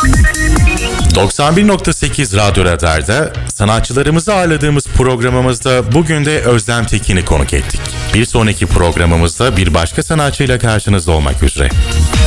91.8 Radyo Radar'da sanatçılarımızı ağırladığımız programımızda bugün de Özlem Tekin'i konuk ettik. Bir sonraki programımızda bir başka sanatçıyla karşınızda olmak üzere.